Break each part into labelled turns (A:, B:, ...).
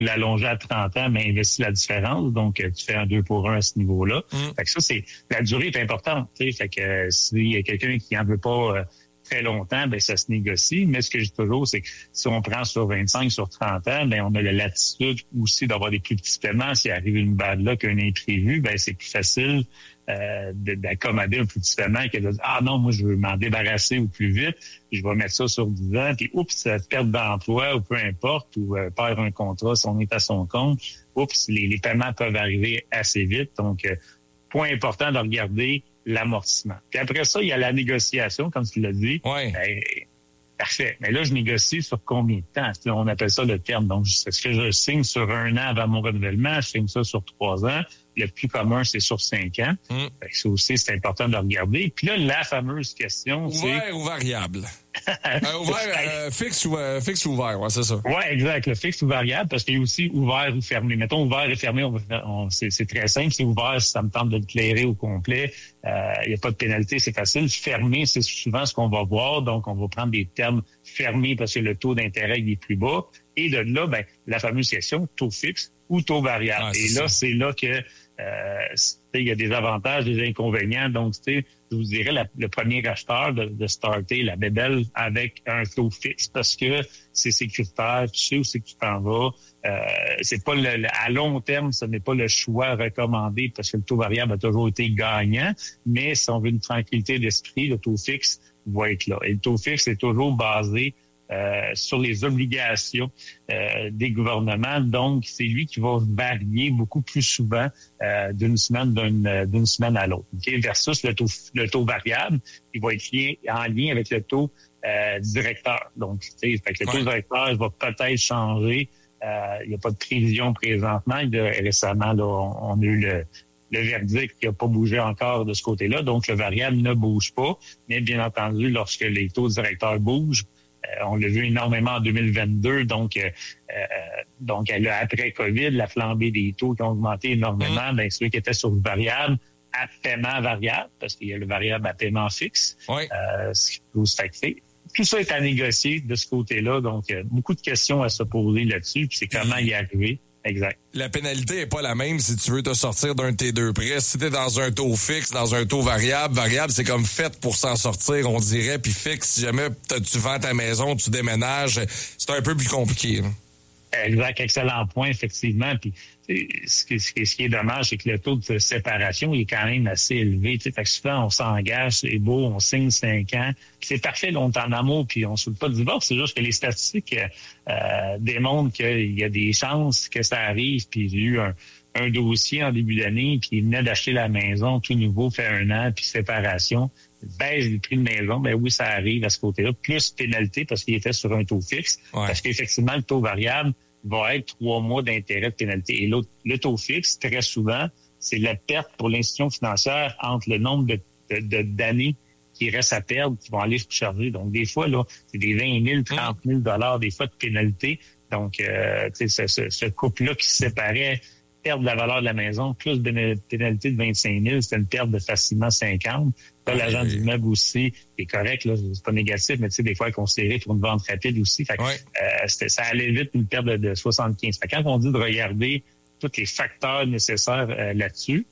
A: l'allonger à 30 ans, mais investis la différence. Donc, tu fais un 2 pour 1 à ce niveau-là. Fait que ça, la durée est importante. T'sais. Fait que s'il y a quelqu'un qui en veut pas très longtemps, ben ça se négocie. Mais ce que je dis toujours, c'est que si on prend sur 25, sur 30 ans, ben on a la latitude aussi d'avoir des plus petits paiements. S'il arrive une bad luck, un imprévu, ben c'est plus facile d'accommoder un plus petit paiement que de dire « Ah non, moi, je veux m'en débarrasser au plus vite. Je vais mettre ça sur 10 ans. » Puis, oups, perte d'emploi ou peu importe, ou perd un contrat si on est à son compte. Oups, les paiements peuvent arriver assez vite. Donc, point important de regarder l'amortissement. Puis après ça, il y a la négociation, comme tu l'as dit.
B: Oui.
A: Parfait. Mais là, je négocie sur combien de temps? On appelle ça le terme. Donc, est-ce que je signe sur 1 an avant mon renouvellement? Je signe ça sur 3 ans. Le plus commun, c'est sur 5 ans. Fait que ça aussi, c'est important de regarder. Puis là, la fameuse question, c'est...
B: Ouvert ou variable? Fixe ou ouvert, ouais, c'est ça.
A: Oui, exact. Le fixe ou variable, parce qu'il y a aussi ouvert ou fermé. Mettons, ouvert et fermé, c'est très simple. C'est ouvert, si ça me tente de le clairer au complet. Il n'y a pas de pénalité, c'est facile. Fermé, c'est souvent ce qu'on va voir. Donc, on va prendre des termes fermés parce que le taux d'intérêt il est plus bas. Et de là, ben, la fameuse question, taux fixe ou taux variable.
B: Ah,
A: et là, c'est là que il y a des avantages, des inconvénients. Donc, je vous dirais, le premier acheteur de starter la bébelle avec un taux fixe parce que c'est sécuritaire, tu sais où c'est que tu t'en vas. C'est pas à long terme, ce n'est pas le choix recommandé parce que le taux variable a toujours été gagnant. Mais si on veut une tranquillité d'esprit, le taux fixe va être là. Et le taux fixe est toujours basé sur les obligations des gouvernements. Donc, c'est lui qui va varier beaucoup plus souvent d'une semaine à l'autre. Okay? Versus le taux variable, il va être en lien avec le taux directeur. Donc, fait que le taux directeur va peut-être changer. Il n'y a pas de prévision présentement. Récemment, là, on a eu le verdict qui n'a pas bougé encore de ce côté-là. Donc, le variable ne bouge pas. Mais bien entendu, lorsque les taux directeurs bougent, on l'a vu énormément en 2022, donc après COVID, la flambée des taux qui ont augmenté énormément, ben ceux qui étaient sur le variable à paiement variable, parce qu'il y a le variable à paiement fixe, ce qui peut se facter. Tout ça est à négocier de ce côté-là, donc beaucoup de questions à se poser là-dessus, puis c'est comment y arriver. Exact.
B: La pénalité est pas la même si tu veux te sortir d'un de tes deux prêts. Si t'es dans un taux fixe, dans un taux variable, c'est comme fait pour s'en sortir, on dirait. Puis fixe, si jamais tu vends ta maison, tu déménages, c'est un peu plus compliqué. Là.
A: Exact, excellent point, effectivement. Puis ce qui est dommage, c'est que le taux de séparation est quand même assez élevé. Fait que souvent, on s'engage, c'est beau, on signe 5 ans. Puis c'est parfait, là, on est en amour, puis on ne souhaite pas de divorce. C'est juste que les statistiques démontrent qu'il y a des chances que ça arrive. Puis j'ai eu un dossier en début d'année, puis il venait d'acheter la maison, tout nouveau, fait 1 an, puis séparation. Baisse du prix de maison, ben oui, ça arrive à ce côté-là. Plus pénalité parce qu'il était sur un taux fixe. Ouais. Parce qu'effectivement, le taux variable va être 3 mois d'intérêt de pénalité. Et le taux fixe, très souvent, c'est la perte pour l'institution financière entre le nombre d'années qui reste à perdre qui vont aller se charger. Donc, des fois, là, c'est des 20 000, 30 000 $ des fois de pénalité. Donc, ce couple-là qui se séparait, perdre la valeur de la maison, plus de pénalité de 25 000, c'était une perte de facilement 50. Là, l'agent d'immeuble aussi est correct, là, c'est pas négatif, mais tu sais, des fois, considéré pour une vente rapide aussi. Fait que, ça allait vite, une perte de 75. Fait que quand on dit de regarder tous les facteurs nécessaires là-dessus,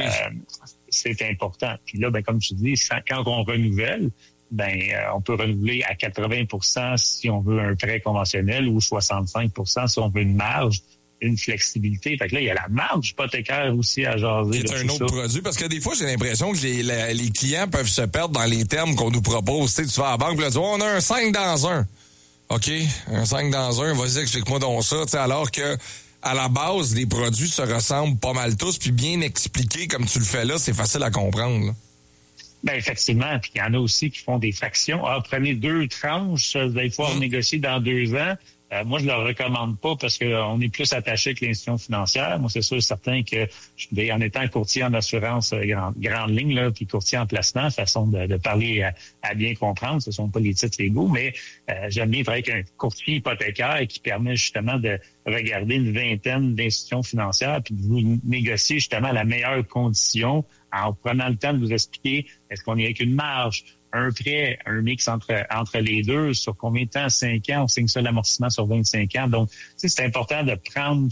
A: c'est important. Puis là, ben comme tu dis, quand on renouvelle, on peut renouveler à 80% si on veut un prêt conventionnel ou 65% si on veut une marge. Une flexibilité. Fait que là, il y a la marge hypothécaire aussi à jaser.
B: C'est un autre produit, parce que des fois, j'ai l'impression que les clients peuvent se perdre dans les termes qu'on nous propose. Tu sais, tu vas à la banque, là, tu vois, on a un 5 dans 1. OK, un 5 dans 1, vas-y, explique-moi donc ça. Tu sais, alors que, à la base, les produits se ressemblent pas mal tous, puis bien expliqués comme tu le fais là, c'est facile à comprendre, là.
A: Ben effectivement, puis il y en a aussi qui font des fractions. Ah, prenez 2 tranches, vous allez pouvoir négocier dans 2 ans. Moi, je ne le recommande pas parce qu'on est plus attaché que l'institution financière. Moi, c'est sûr et certain que, en étant courtier en assurance grande ligne, là, puis courtier en placement, façon de parler à bien comprendre, ce ne sont pas les titres légaux, mais j'aime bien travailler avec un courtier hypothécaire qui permet justement de regarder une vingtaine d'institutions financières puis de vous négocier justement la meilleure condition en prenant le temps de vous expliquer est-ce qu'on y a avec une marge, un prêt, un mix entre les deux, sur combien de temps? 5 ans, on signe ça l'amortissement sur 25 ans. Donc, c'est important de prendre